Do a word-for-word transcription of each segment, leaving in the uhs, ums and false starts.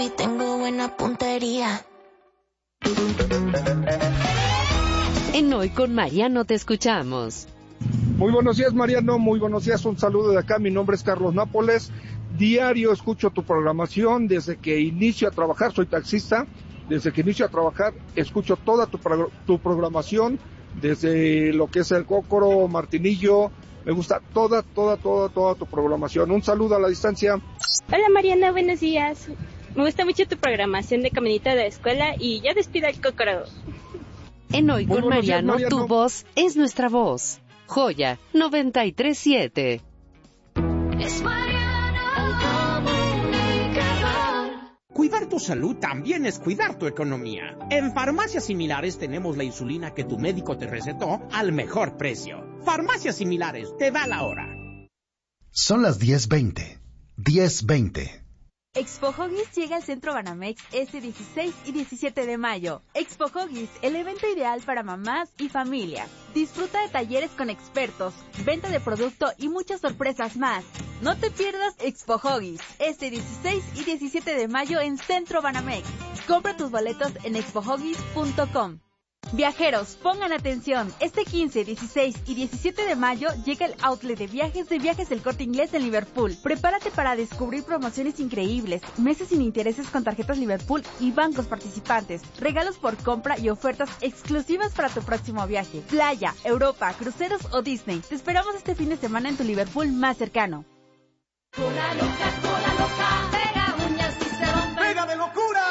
y tengo buena puntería. En Hoy con Mariano te escuchamos. Muy buenos días, Mariano, muy buenos días, un saludo de acá, mi nombre es Carlos Nápoles. Diario escucho tu programación desde que inicio a trabajar, soy taxista, desde que inicio a trabajar escucho toda tu, pro- tu programación, desde lo que es el Cócoro, Martinillo, me gusta toda, toda, toda, toda tu programación. Un saludo a la distancia. Hola Mariana, buenos días. Me gusta mucho tu programación de Caminito de la Escuela y ya despido al Cócoro. En Hoy Muy con buenos días, Mariano, Mariano. tu voz es nuestra voz. Joya noventa y tres siete. Es Mariano, comunicador. Cuidar tu salud también es cuidar tu economía. En Farmacias Similares tenemos la insulina que tu médico te recetó al mejor precio. Farmacias Similares, te da la hora. Son las diez veinte. diez veinte. Expo Hoggies llega al Centro Banamex este dieciséis y diecisiete de mayo. Expo Hoggies, el evento ideal para mamás y familias. Disfruta de talleres con expertos, venta de producto y muchas sorpresas más. No te pierdas Expo Hoggies, este dieciséis y diecisiete de mayo en Centro Banamex. Compra tus boletos en expo hoggies punto com. Viajeros, pongan atención. Este quince, dieciséis y diecisiete de mayo llega el outlet de viajes de Viajes del Corte Inglés en Liverpool. Prepárate para descubrir promociones increíbles, meses sin intereses con tarjetas Liverpool y bancos participantes, regalos por compra y ofertas exclusivas para tu próximo viaje. Playa, Europa, cruceros o Disney. Te esperamos este fin de semana en tu Liverpool más cercano. Cola loca, cola loca, pega uñas y se rompe. ¡Pega de locura!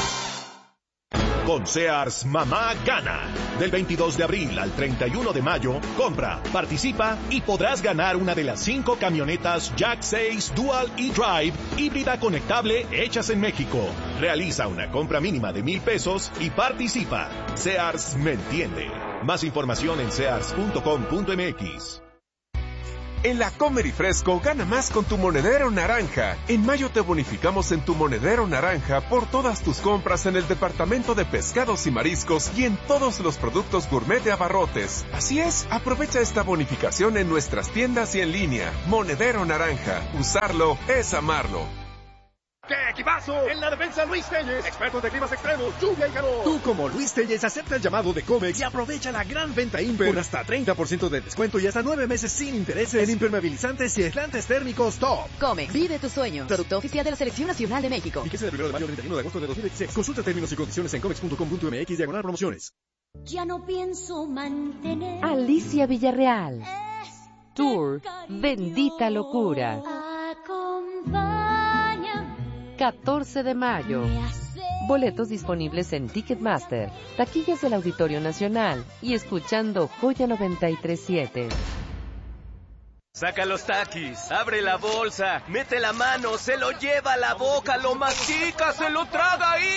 Con Sears, mamá gana. Del veintidós de abril al treinta y uno de mayo, compra, participa y podrás ganar una de las cinco camionetas Jack seis Dual E-Drive híbrida conectable hechas en México. Realiza una compra mínima de mil pesos y participa. Sears me entiende. Más información en sears punto com punto m x. En la Comer y Fresco, gana más con tu monedero naranja. En mayo te bonificamos en tu monedero naranja por todas tus compras en el departamento de pescados y mariscos y en todos los productos gourmet de Abarrotes. Así es, aprovecha esta bonificación en nuestras tiendas y en línea. Monedero naranja. Usarlo es amarlo. ¡Qué equipazo! En la defensa Luis Telles, expertos de climas extremos, lluvia y calor. Tú como Luis Telles acepta el llamado de Comex y aprovecha la gran venta Imper con hasta treinta por ciento de descuento y hasta nueve meses sin intereses en impermeabilizantes y aislantes térmicos Top. Comex, vive tu sueño. Producto oficial de la Selección Nacional de México. Fíjese del primero de mayo al treinta y uno de agosto de dos mil veintiséis. Consulta términos y condiciones en comex punto com punto m x diagonal promociones. Ya no pienso mantener. Alicia Villarreal. Tour Bendita Locura. Acompáñame. catorce de mayo. Boletos disponibles en Ticketmaster, taquillas del Auditorio Nacional y escuchando Joya noventa y tres siete. Saca los taquis, abre la bolsa, mete la mano, se lo lleva a la boca, lo mastica, se lo traga y...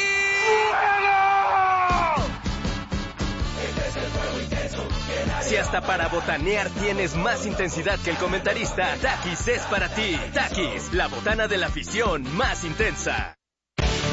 Si hasta para botanear tienes más intensidad que el comentarista, Takis es para ti. Takis, la botana de la afición más intensa.